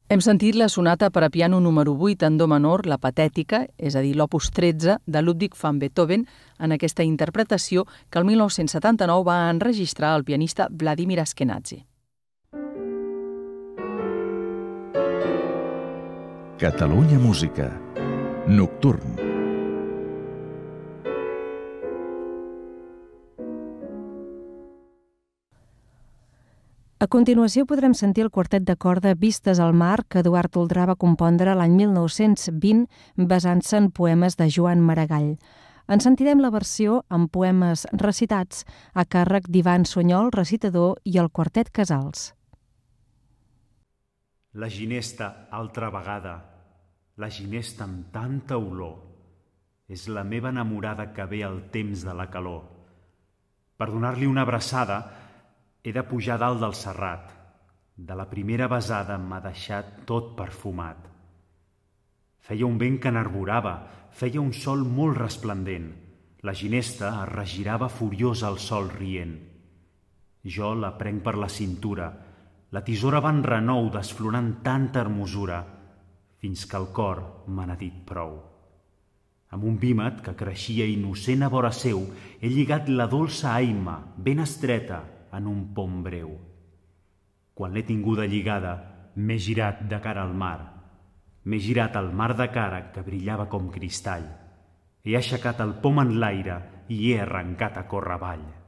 Hem sentit la sonata per a piano número 8 en do menor, la patètica, és a dir, l'opus 13, de Ludwig van Beethoven, en aquesta interpretació que el 1979 va enregistrar el pianista Vladimir Ashkenazy. Catalunya Música. Nocturn. A continuació podrem sentir el quartet de corda Vistes al mar que Eduard Oldrà va compondre l'any 1920 basant-se en poemes de Joan Maragall. En sentirem la versió amb poemes recitats a càrrec d'Ivan Sunyol, recitador, i el quartet Casals. La ginesta, altra vegada, la ginesta amb tanta olor, és la meva enamorada que ve al temps de la calor. Per donar-li una abraçada, he de pujar dalt del serrat. De la primera besada m'ha deixat tot perfumat. Feia un vent que n'arborava, feia un sol molt resplendent. La ginesta es regirava furiosa al sol rient. Jo la prenc per la cintura, la tisora va en renou desflorant tanta hermosura, fins que el cor me n'ha dit prou. Amb un vímet que creixia innocent a vora seu, he lligat la dolça aima, ben estreta, en un pom breu. Quan l'he tinguda lligada, m'he girat de cara al mar. M'he girat al mar de cara que brillava com cristall. He aixecat el pom en l'aire i he arrencat a córrer avall.